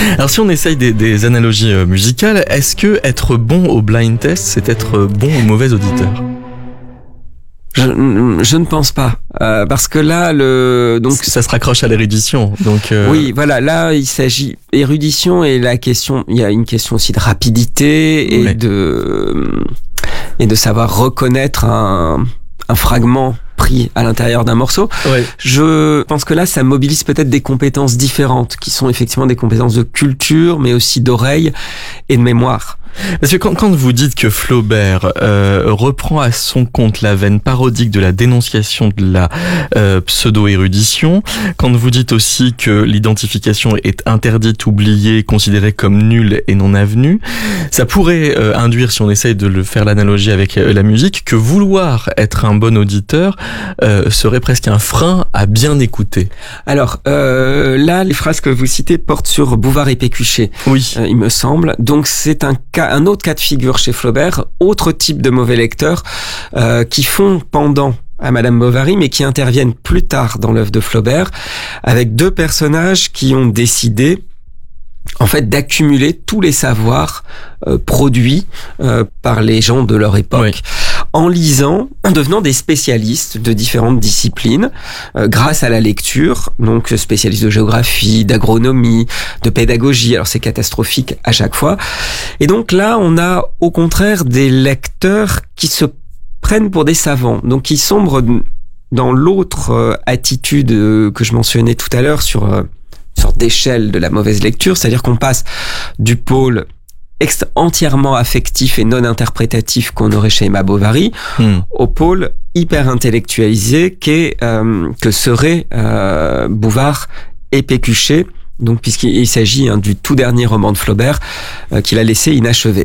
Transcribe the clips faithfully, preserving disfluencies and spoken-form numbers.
Alors si on essaye des, des analogies euh, musicales, est-ce que être bon au blind test, c'est être bon ou mauvais auditeur ? Je, je ne pense pas, euh, parce que là, le donc ça se raccroche à l'érudition. Donc euh... oui, voilà, là il s'agit érudition et la question, il y a une question aussi de rapidité et ouais. de et de savoir reconnaître un un fragment pris à l'intérieur d'un morceau. Ouais. Je pense que là, ça mobilise peut-être des compétences différentes, qui sont effectivement des compétences de culture, mais aussi d'oreille et de mémoire. Parce que quand, quand vous dites que Flaubert euh, reprend à son compte la veine parodique de la dénonciation de la euh, pseudo-érudition, quand vous dites aussi que l'identification est interdite, oubliée, considérée comme nulle et non avenue, ça pourrait euh, induire, si on essaye de le faire l'analogie avec euh, la musique, que vouloir être un bon auditeur euh, serait presque un frein à bien écouter. Alors euh, là, les phrases que vous citez portent sur Bouvard et Pécuchet, oui. euh, il me semble. Donc c'est un cas un autre cas de figure chez Flaubert, autre type de mauvais lecteurs euh, qui font pendant à Madame Bovary, mais qui interviennent plus tard dans l'œuvre de Flaubert, avec deux personnages qui ont décidé en fait d'accumuler tous les savoirs euh, produits euh, par les gens de leur époque, oui. en lisant, en devenant des spécialistes de différentes disciplines, euh, grâce à la lecture, donc spécialistes de géographie, d'agronomie, de pédagogie, alors c'est catastrophique à chaque fois. Et donc là, on a au contraire des lecteurs qui se prennent pour des savants, donc qui sombrent dans l'autre euh, attitude euh, que je mentionnais tout à l'heure sur euh, une sorte d'échelle de la mauvaise lecture, c'est-à-dire qu'on passe du pôle ex- entièrement affectif et non interprétatif qu'on aurait chez Emma Bovary, mmh. au pôle hyper intellectualisé qu'est, euh, que seraient euh, Bouvard et Pécuchet, donc puisqu'il s'agit hein, du tout dernier roman de Flaubert euh, qu'il a laissé inachevé.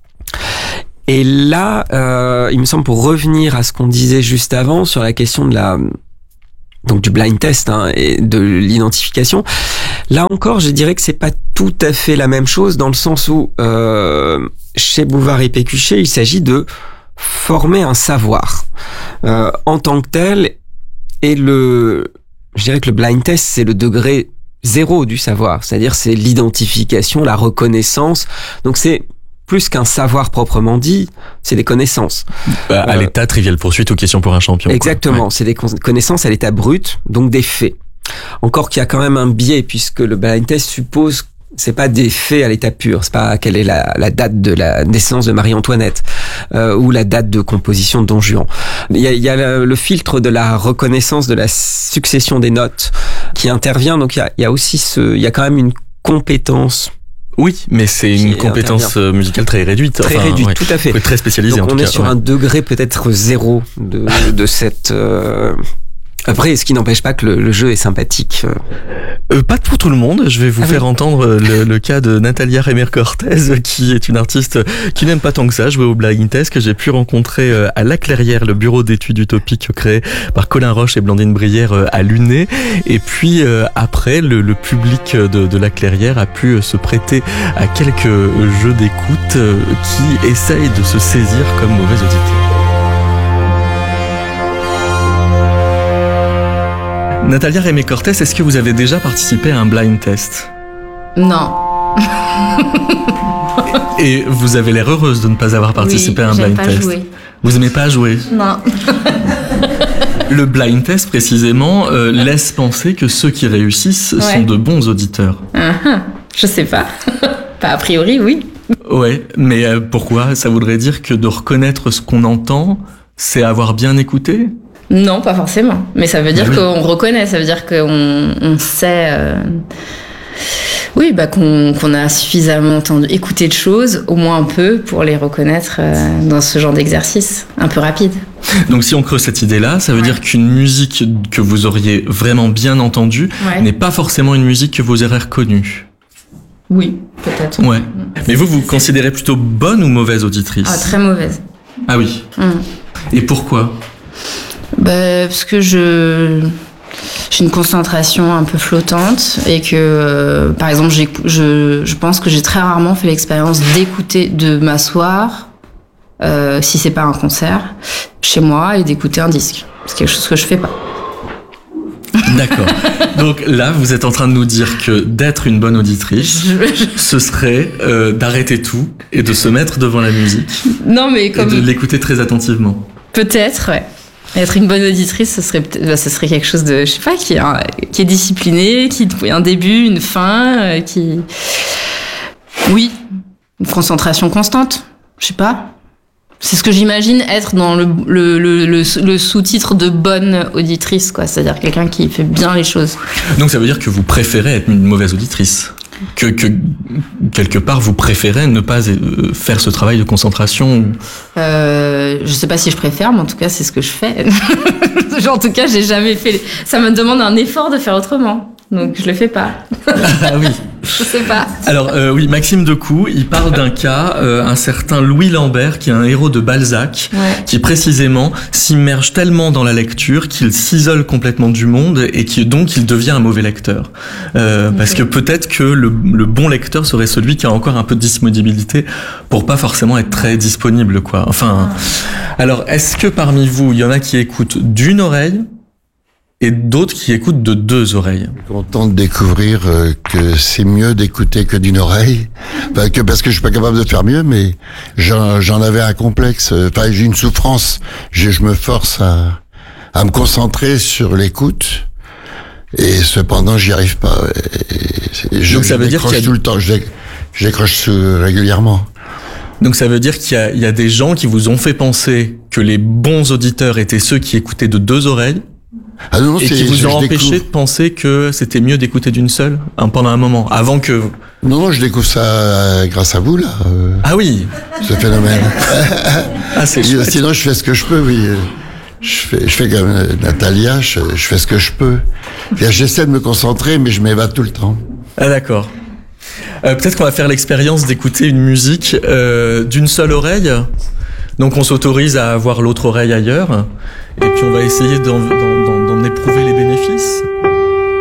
Et là, euh, il me semble, pour revenir à ce qu'on disait juste avant sur la question de la donc du blind test hein, et de l'identification. Là encore, je dirais que c'est pas tout à fait la même chose dans le sens où euh, chez Bouvard et Pécuchet, il s'agit de former un savoir euh, en tant que tel. Et le, je dirais que le blind test, c'est le degré zéro du savoir, c'est-à-dire c'est l'identification, la reconnaissance. Donc c'est plus qu'un savoir proprement dit, c'est des connaissances. À, à euh, l'état trivial poursuite ou question pour un champion. Exactement, ouais. C'est des connaissances à l'état brut, donc des faits. Encore qu'il y a quand même un biais, puisque le blind test suppose, c'est pas des faits à l'état pur, c'est pas quelle est la, la date de la naissance de Marie-Antoinette euh, ou la date de composition de Don Juan. Il y a, il y a le, le filtre de la reconnaissance de la succession des notes qui intervient, donc il y a, il y a aussi ce, il y a quand même une compétence. Oui, mais c'est une compétence intervient. musicale très réduite. Très enfin, réduite, ouais. tout à fait. Très spécialisée donc en tout on cas. est sur ouais. un degré peut-être zéro de, de cette... Euh... Après, ce qui n'empêche pas que le, le jeu est sympathique. Euh, pas pour tout le monde. Je vais vous ah faire oui. entendre le, le cas de Natalia Remer-Cortez, qui est une artiste qui n'aime pas tant que ça jouer au blind test, que j'ai pu rencontrer à La Clairière, le bureau d'études utopiques créé par Colin Roche et Blandine Brière à Luné. Et puis euh, après, le, le public de, de La Clairière a pu se prêter à quelques jeux d'écoute euh, qui essayent de se saisir comme mauvais auditeurs. Natalia Remer-Cortez, est-ce que vous avez déjà participé à un blind test ? Non. Et vous avez l'air heureuse de ne pas avoir participé oui, à un blind pas test. Jouer. Vous aimez pas jouer ? Non. Le blind test, précisément, euh, laisse penser que ceux qui réussissent ouais. sont de bons auditeurs. Uh-huh. Je sais pas. Pas a priori, oui. Ouais, mais euh, pourquoi ? Ça voudrait dire que de reconnaître ce qu'on entend, c'est avoir bien écouté ? Non, pas forcément. Mais ça veut dire oui. qu'on reconnaît, ça veut dire qu'on on sait... Euh... Oui, bah, qu'on, qu'on a suffisamment entendu, écouté de choses, au moins un peu, pour les reconnaître euh, dans ce genre d'exercice, un peu rapide. Donc si on creuse cette idée-là, ça veut ouais. dire qu'une musique que vous auriez vraiment bien entendue ouais. n'est pas forcément une musique que vous aurez reconnue. Oui, peut-être. Ouais. Mmh. Mais vous, vous considérez plutôt bonne ou mauvaise auditrice ? Ah, très mauvaise. Ah oui. Mmh. Et pourquoi ? Bah, parce que je j'ai une concentration un peu flottante et que euh, par exemple j'ai, je, je pense que j'ai très rarement fait l'expérience d'écouter, de m'asseoir euh, si c'est pas un concert chez moi et d'écouter un disque. C'est quelque chose que je fais pas. D'accord. Donc là, vous êtes en train de nous dire que d'être une bonne auditrice, ce serait euh, d'arrêter tout et de se mettre devant la musique. Non, mais comme... Et de l'écouter très attentivement. Peut-être, ouais. Être une bonne auditrice, ce serait, bah, ce serait quelque chose de, je sais pas, qui est, un, qui est discipliné, qui a un début, une fin, euh, qui... Oui, une concentration constante, je sais pas. C'est ce que j'imagine être dans le, le, le, le, le sous-titre de bonne auditrice, quoi. C'est-à-dire quelqu'un qui fait bien les choses. Donc ça veut dire que vous préférez être une mauvaise auditrice, que, que quelque part vous préférez ne pas faire ce travail de concentration. Euh, je sais pas si je préfère, mais en tout cas c'est ce que je fais. En tout cas, j'ai jamais fait. Ça me demande un effort de faire autrement, donc je le fais pas. Ah oui. Je sais pas. Alors euh, oui, Maxime Decoux, il parle d'un cas, euh, un certain Louis Lambert, qui est un héros de Balzac, ouais. qui précisément s'immerge tellement dans la lecture qu'il s'isole complètement du monde et qui donc il devient un mauvais lecteur. Euh, okay. Parce que peut-être que le, le bon lecteur serait celui qui a encore un peu de disponibilité pour pas forcément être très disponible, quoi. Enfin, ah. Alors est-ce que parmi vous, il y en a qui écoutent d'une oreille et d'autres qui écoutent de deux oreilles? Je suis content de découvrir euh, que c'est mieux d'écouter que d'une oreille, bah, que parce que je suis pas capable de faire mieux, mais j'en, j'en avais un complexe, enfin j'ai une souffrance, je, je me force à, à me concentrer sur l'écoute, et cependant j'y arrive pas. Et, et je, Donc ça veut dire qu'il y a tout le temps, je, je décroche régulièrement. Donc ça veut dire qu'il y a, il y a des gens qui vous ont fait penser que les bons auditeurs étaient ceux qui écoutaient de deux oreilles. Ah non, et qui vous ont empêché de penser que c'était mieux d'écouter d'une seule hein, pendant un moment, avant que... Non, non, je découvre ça euh, grâce à vous, là. Euh, ah oui. Ce phénomène. Ah, c'est chouette. Sinon, je fais ce que je peux, oui. Je fais, je fais comme Natalia, je, je fais ce que je peux. J'essaie de me concentrer, mais je m'évade tout le temps. Ah d'accord. Euh, peut-être qu'on va faire l'expérience d'écouter une musique euh, d'une seule oreille. Donc on s'autorise à avoir l'autre oreille ailleurs. Et puis on va essayer d'en... d'en, d'en d'en éprouver les bénéfices.